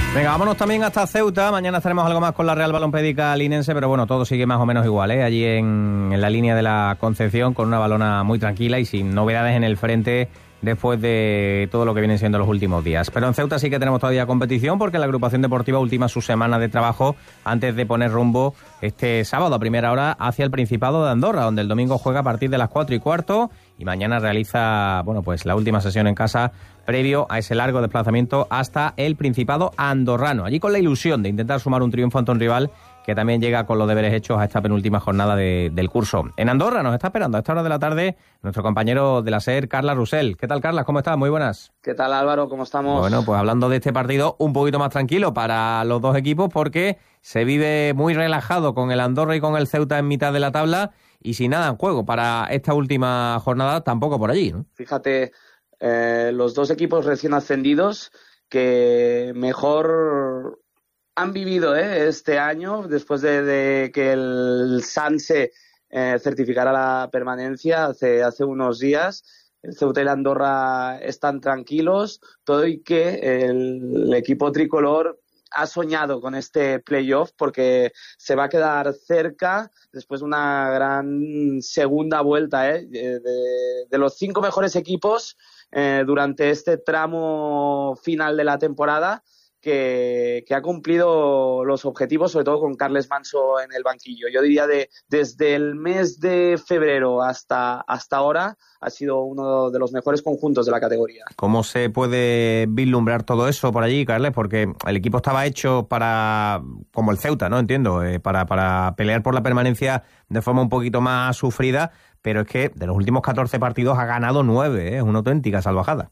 Venga, vámonos también hasta Ceuta. Mañana estaremos algo más con la Real Balompédica linense, pero bueno, todo sigue más o menos igual, ¿eh? Allí en la línea de la Concepción, con una balona muy tranquila y sin novedades en el frente después de todo lo que vienen siendo los últimos días. Pero en Ceuta sí que tenemos todavía competición, porque la agrupación deportiva ultima su semana de trabajo antes de poner rumbo este sábado a primera hora hacia el Principado de Andorra, donde el domingo juega a partir de las 4:15 y mañana realiza, bueno, pues la última sesión en casa previo a ese largo desplazamiento hasta el Principado andorrano. Allí con la ilusión de intentar sumar un triunfo ante un rival que también llega con los deberes hechos a esta penúltima jornada del curso. En Andorra nos está esperando a esta hora de la tarde nuestro compañero de la SER, Carlas Rusell. ¿Qué tal, Carlas? ¿Cómo estás? Muy buenas. ¿Qué tal, Álvaro? ¿Cómo estamos? Bueno, pues hablando de este partido, un poquito más tranquilo para los dos equipos, porque se vive muy relajado con el Andorra y con el Ceuta en mitad de la tabla y sin nada en juego para esta última jornada tampoco por allí, ¿no? Fíjate, los dos equipos recién ascendidos que mejor han vivido este año, después de que el Sanse certificara la permanencia hace unos días. El Ceuta y la Andorra están tranquilos, todo y que el equipo tricolor ha soñado con este playoff porque se va a quedar cerca después de una gran segunda vuelta de los 5 mejores equipos durante este tramo final de la temporada, que ha cumplido los objetivos, sobre todo con Carles Manso en el banquillo. Yo diría desde el mes de febrero hasta ahora ha sido uno de los mejores conjuntos de la categoría. ¿Cómo se puede vislumbrar todo eso por allí, Carles? Porque el equipo estaba hecho para, como el Ceuta, ¿no? Entiendo, para pelear por la permanencia de forma un poquito más sufrida, pero es que de los últimos 14 partidos ha ganado 9, es una auténtica salvajada.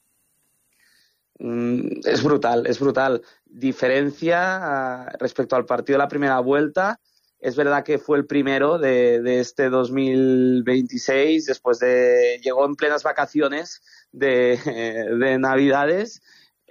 Es brutal. Diferencia respecto al partido de la primera vuelta. Es verdad que fue el primero de este 2026, llegó en plenas vacaciones de Navidades,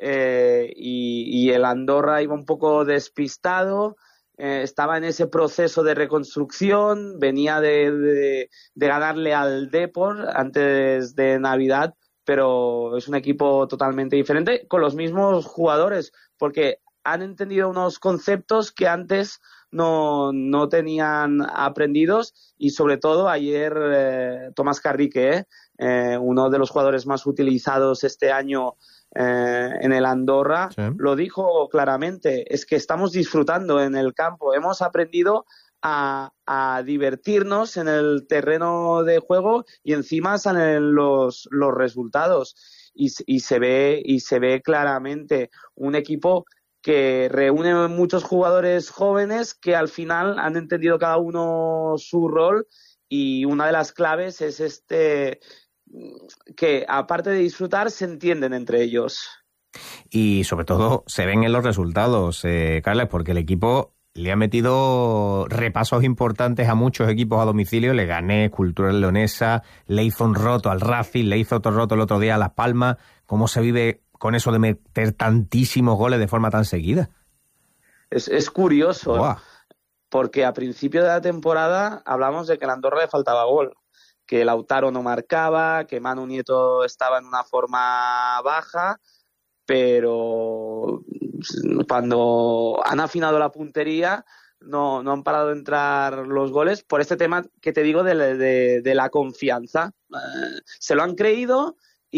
y el Andorra iba un poco despistado, estaba en ese proceso de reconstrucción, venía de ganarle al Depor antes de Navidad, pero es un equipo totalmente diferente, con los mismos jugadores, porque han entendido unos conceptos que antes no tenían aprendidos, y sobre todo ayer Tomás Carrique, uno de los jugadores más utilizados este año en el Andorra, sí, lo dijo claramente, es que estamos disfrutando en el campo, hemos aprendido a divertirnos en el terreno de juego y encima salen los resultados y se ve claramente un equipo que reúne muchos jugadores jóvenes que al final han entendido cada uno su rol, y una de las claves es que aparte de disfrutar se entienden entre ellos. Y sobre todo se ven en los resultados, Carles, porque el equipo le ha metido repasos importantes a muchos equipos a domicilio. Leganés, Cultural Leonesa, le hizo un roto al Racing, le hizo otro roto el otro día a Las Palmas. ¿Cómo se vive con eso de meter tantísimos goles de forma tan seguida? Es curioso, wow, porque a principio de la temporada hablamos de que a Andorra le faltaba gol, que Lautaro no marcaba, que Manu Nieto estaba en una forma baja, pero cuando han afinado la puntería no han parado de entrar los goles por este tema que te digo de la confianza. Se lo han creído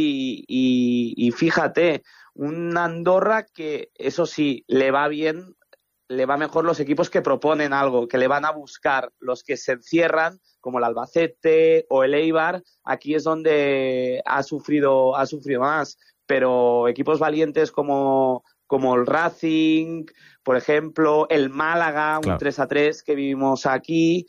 y fíjate, un Andorra que eso sí, le va bien, le va mejor los equipos que proponen algo, que le van a buscar. Los que se encierran, como el Albacete o el Eibar, aquí es donde ha sufrido más. Pero equipos valientes como el Racing, por ejemplo, el Málaga, claro, un 3-3 que vivimos aquí,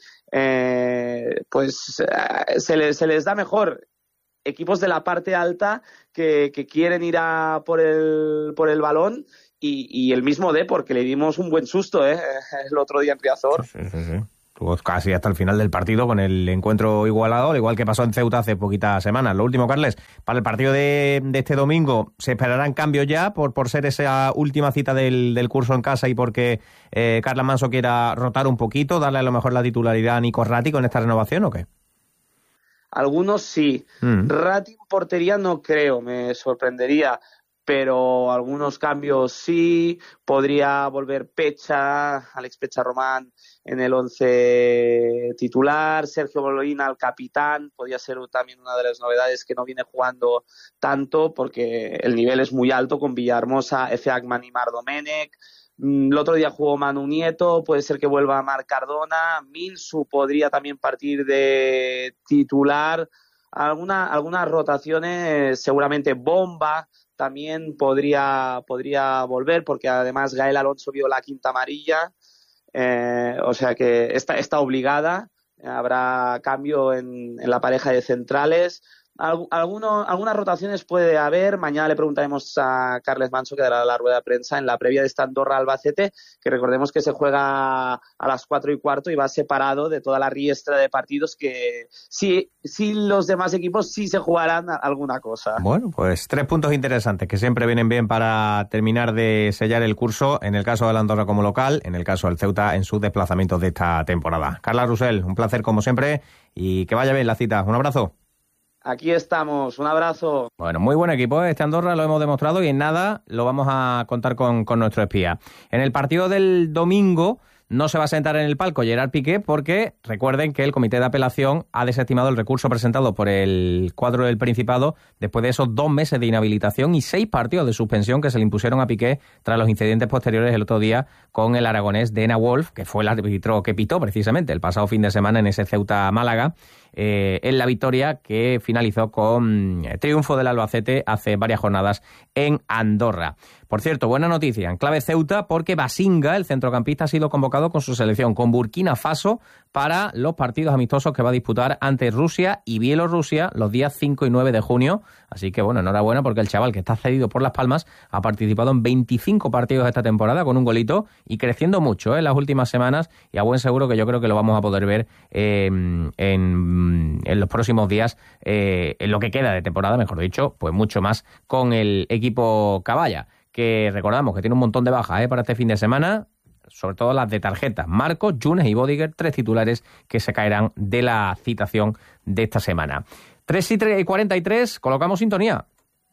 se les da mejor. Equipos de la parte alta que quieren ir por el balón, y el mismo Depor, que le dimos un buen susto el otro día en Riazor. Sí. Estuvo casi hasta el final del partido con el encuentro igualado, al igual que pasó en Ceuta hace poquitas semanas. Lo último, Carles, para el partido de este domingo, ¿se esperarán cambios ya por ser esa última cita del curso en casa y porque Carles Manso quiera rotar un poquito, darle a lo mejor la titularidad a Nico Ratti con esta renovación o qué? Algunos sí. Ratti en portería no creo, me sorprendería, pero algunos cambios sí. Podría volver Alex Pecha Román en el 11 titular, Sergio Molina al capitán, podría ser también una de las novedades, que no viene jugando tanto porque el nivel es muy alto con Villahermosa, Efe Agman y Mar Domènech. El otro día jugó Manu Nieto, puede ser que vuelva Marc Cardona, Minsu podría también partir de titular. Algunas rotaciones, seguramente Bomba también podría volver, porque además Gael Alonso vio la quinta amarilla, o sea que está obligada. Habrá cambio en la pareja de centrales. Algunas rotaciones puede haber. Mañana le preguntaremos a Carles Manso, que dará la rueda de prensa en la previa de esta Andorra-Albacete, que recordemos que se juega a las 4:15 y va separado de toda la riestra de partidos, que sí los demás equipos sí se jugarán alguna cosa. Bueno, pues 3 puntos interesantes que siempre vienen bien para terminar de sellar el curso, en el caso de la Andorra como local, en el caso del Ceuta en sus desplazamientos de esta temporada. Carla Rusel, un placer como siempre y que vaya bien la cita. Un abrazo. Aquí estamos, un abrazo. Bueno, muy buen equipo este Andorra, lo hemos demostrado, y en nada lo vamos a contar con nuestro espía. En el partido del domingo no se va a sentar en el palco Gerard Piqué, porque recuerden que el Comité de Apelación ha desestimado el recurso presentado por el cuadro del Principado después de esos 2 meses de inhabilitación y 6 partidos de suspensión que se le impusieron a Piqué tras los incidentes posteriores el otro día con el aragonés Dena Wolf, que fue el árbitro que pitó precisamente el pasado fin de semana en ese Ceuta-Málaga, en la victoria que finalizó con triunfo del Albacete hace varias jornadas en Andorra. Por cierto, buena noticia en clave Ceuta, porque Basinga, el centrocampista, ha sido convocado con su selección, con Burkina Faso, para los partidos amistosos que va a disputar ante Rusia y Bielorrusia los días 5 y 9 de junio. Así que, bueno, enhorabuena, porque el chaval, que está cedido por Las Palmas, ha participado en 25 partidos esta temporada con un golito y creciendo mucho en las últimas semanas, y a buen seguro que yo creo que lo vamos a poder ver en los próximos días, en lo que queda de temporada, mejor dicho, pues mucho más con el equipo Caballa, que recordamos que tiene un montón de bajas para este fin de semana, sobre todo las de tarjeta. Marcos, Yunes y Bodiger, 3 titulares que se caerán de la citación de esta semana. 3:43, colocamos sintonía.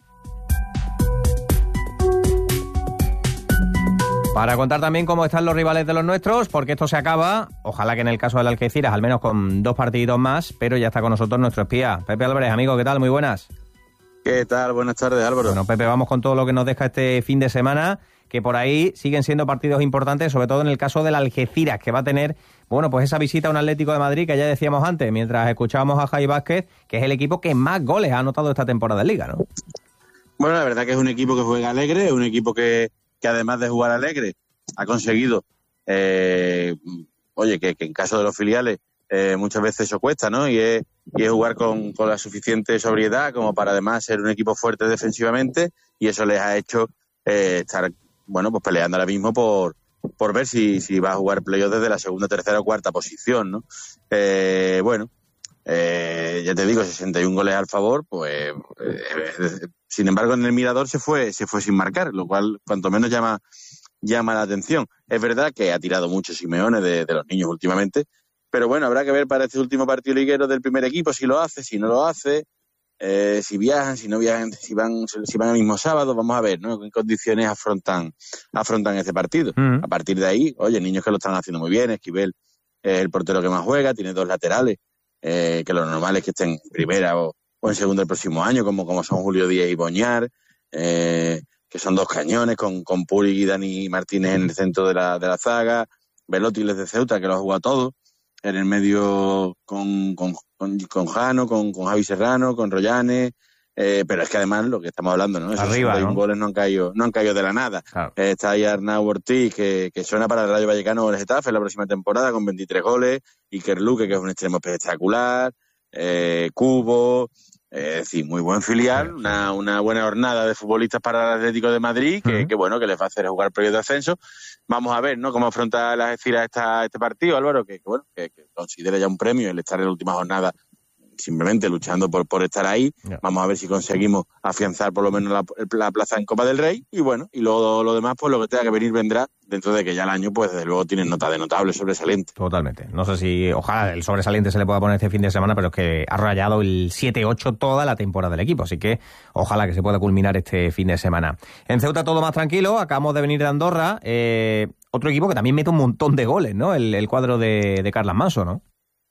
Para contar también cómo están los rivales de los nuestros, porque esto se acaba, ojalá que en el caso del Algeciras, al menos con 2 partiditos más, pero ya está con nosotros nuestro espía. Pepe Álvarez, amigo, ¿qué tal? Muy buenas. ¿Qué tal? Buenas tardes, Álvaro. Bueno, Pepe, vamos con todo lo que nos deja este fin de semana, que por ahí siguen siendo partidos importantes, sobre todo en el caso del Algeciras, que va a tener, bueno, pues esa visita a un Atlético de Madrid que ya decíamos antes, mientras escuchábamos a Jai Vázquez, que es el equipo que más goles ha anotado esta temporada en Liga, ¿no? Bueno, la verdad que es un equipo que juega alegre, es un equipo que además de jugar alegre ha conseguido, que en caso de los filiales muchas veces eso cuesta, ¿no? Y es jugar con la suficiente sobriedad como para además ser un equipo fuerte defensivamente, y eso les ha hecho estar, bueno, pues peleando ahora mismo por ver si va a jugar playoff desde la segunda, tercera o cuarta posición, ¿no? Ya te digo, 61 goles al favor, pues sin embargo en el Mirador se fue sin marcar, lo cual cuanto menos llama la atención. Es verdad que ha tirado mucho Simeone de los niños últimamente, pero bueno, habrá que ver para este último partido liguero del primer equipo si lo hace, si no lo hace, si viajan, si no viajan, si van el mismo sábado. Vamos a ver, ¿no?, en qué condiciones afrontan este partido. A partir de ahí, niños que lo están haciendo muy bien. Esquivel es el portero que más juega, tiene 2 laterales, que lo normal es que estén en primera o en segunda el próximo año, como son Julio Díaz y Boñar, que son 2 cañones, con Puri y Dani Martínez en el centro de la zaga, Velotti de Ceuta, que lo ha jugado todo, en el medio con Jano, con Javi Serrano, con Rollanes, pero es que además lo que estamos hablando, ¿no? Esos arriba, 61 ¿no? goles no han caído de la nada. Claro. Está ahí Arnau Ortiz, que suena para el Rayo Vallecano o el Getafe la próxima temporada con 23 goles, Iker Luque, que es un extremo espectacular, Cubo, es decir, muy buen filial, una buena jornada de futbolistas para el Atlético de Madrid, que les va a hacer jugar periodo de ascenso. Vamos a ver, ¿no?, cómo afronta la Algeciras este partido, Álvaro, que considera ya un premio el estar en la última jornada simplemente luchando por estar ahí. Vamos a ver si conseguimos afianzar por lo menos la plaza en Copa del Rey, y bueno, y luego lo demás, pues lo que tenga que venir vendrá, dentro de que ya el año, pues desde luego tiene nota de notable, sobresaliente. Totalmente. No sé si, ojalá el sobresaliente se le pueda poner este fin de semana, pero es que ha rayado el 7-8 toda la temporada del equipo, así que ojalá que se pueda culminar este fin de semana. En Ceuta todo más tranquilo, acabamos de venir de Andorra, otro equipo que también mete un montón de goles, ¿no? El cuadro de Carlas Manso, ¿no?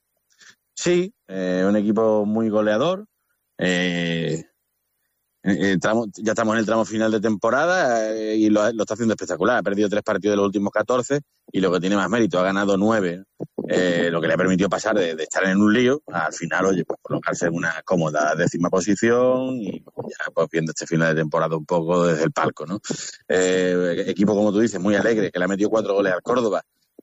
Sí, un equipo muy goleador. Ya estamos en el tramo final de temporada y lo está haciendo espectacular. Ha perdido 3 partidos de los últimos 14 y lo que tiene más mérito, ha ganado 9, lo que le ha permitido pasar de estar en un lío al final, oye, pues colocarse en una cómoda 10ª posición y ya pues viendo este final de temporada un poco desde el palco, ¿no? Equipo, como tú dices, muy alegre, que le ha metido 4 goles al Córdoba,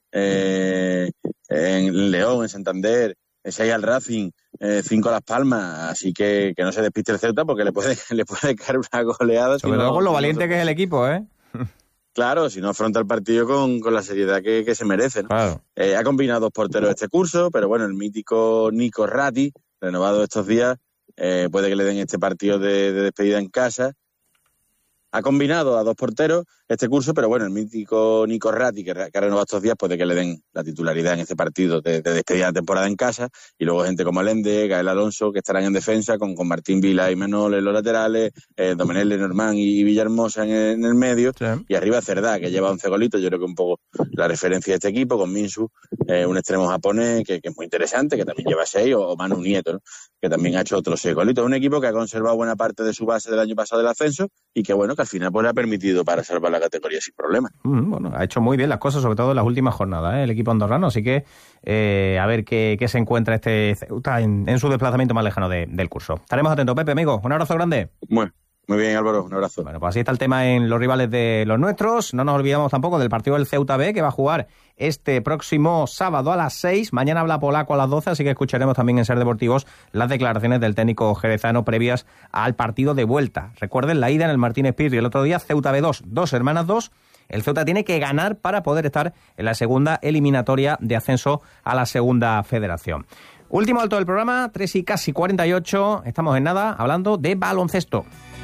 en León, en Santander, 6 al Racing, 5 a Las Palmas, así que no se despiste el Ceuta porque le puede caer una goleada. Sobre todo con lo valiente que es el equipo, ¿eh? Claro, si no afronta el partido con la seriedad que se merece, ¿no? Claro. Ha combinado 2 porteros este curso, pero bueno, el mítico Nico Ratti, renovado estos días, puede que le den este partido de despedida en casa. Ha combinado a 2 porteros este curso, pero bueno, el mítico Nico Ratti, que ha renovado estos días, puede que le den la titularidad en este partido de despedida de temporada en casa, y luego gente como Allende, Gael Alonso, que estarán en defensa, con Martín Vila y Menol en los laterales, Domenech, Lenormand y Villahermosa en el medio, sí. Y arriba Cerdá, que lleva 11 golitos, yo creo que un poco la referencia de este equipo, con Minsu, un extremo japonés que es muy interesante, que también lleva 6, o Manu Nieto, ¿no? Que también ha hecho otros 6 golitos. Un equipo que ha conservado buena parte de su base del año pasado del ascenso, y que bueno, que al final pues le ha permitido para salvar la categoría sin problema. Bueno, ha hecho muy bien las cosas, sobre todo en las últimas jornadas, el equipo andorrano, así que a ver qué se encuentra este Ceuta en su desplazamiento más lejano del curso. Estaremos atentos, Pepe, amigo, un abrazo grande. Muy bien, Álvaro, un abrazo. Bueno, pues así está el tema en los rivales de los nuestros. No nos olvidamos tampoco del partido del Ceuta B, que va a jugar este próximo sábado a las 6. Mañana habla Polaco a las 12, así que escucharemos también en Ser Deportivos las declaraciones del técnico jerezano previas al partido de vuelta. Recuerden la ida en el Martínez Pirri el otro día, Ceuta B 2, 2 hermanas 2. El Ceuta tiene que ganar para poder estar en la segunda eliminatoria de ascenso a la segunda federación. Último alto del programa, 3:48. Estamos en nada hablando de baloncesto.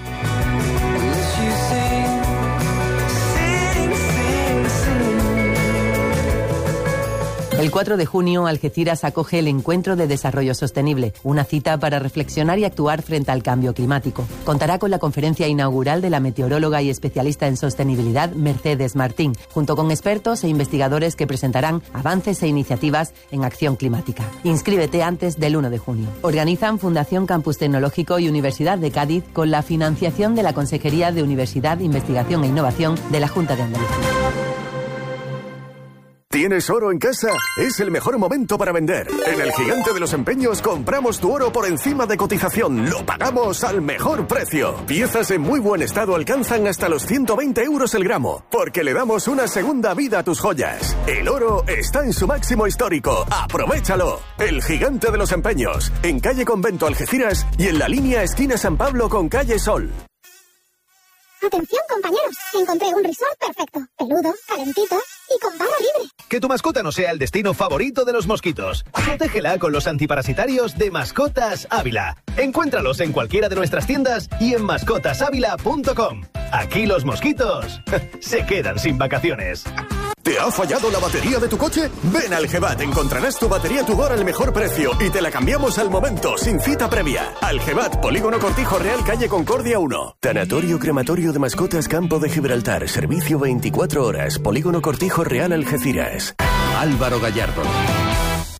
El 4 de junio, Algeciras acoge el Encuentro de Desarrollo Sostenible, una cita para reflexionar y actuar frente al cambio climático. Contará con la conferencia inaugural de la meteoróloga y especialista en sostenibilidad Mercedes Martín, junto con expertos e investigadores que presentarán avances e iniciativas en acción climática. Inscríbete antes del 1 de junio. Organizan Fundación Campus Tecnológico y Universidad de Cádiz con la financiación de la Consejería de Universidad, Investigación e Innovación de la Junta de Andalucía. ¿Tienes oro en casa? Es el mejor momento para vender. En el Gigante de los Empeños compramos tu oro por encima de cotización. Lo pagamos al mejor precio. Piezas en muy buen estado alcanzan hasta los 120 euros el gramo, porque le damos una segunda vida a tus joyas. El oro está en su máximo histórico. ¡Aprovéchalo! El Gigante de los Empeños, en calle Convento Algeciras y en la línea esquina San Pablo con calle Sol. Atención, compañeros, encontré un resort perfecto, peludo, calentito y con barra libre. Que tu mascota no sea el destino favorito de los mosquitos. Protégela con los antiparasitarios de Mascotas Ávila. Encuéntralos en cualquiera de nuestras tiendas y en mascotasávila.com. Aquí los mosquitos se quedan sin vacaciones. ¿Te ha fallado la batería de tu coche? Ven al Gebat, encontrarás tu batería Tudor al mejor precio y te la cambiamos al momento, sin cita previa. Al Gebat, Polígono Cortijo Real, calle Concordia 1. Tanatorio Crematorio de Mascotas Campo de Gibraltar, servicio 24 horas, Polígono Cortijo Real, Algeciras. Álvaro Gallardo.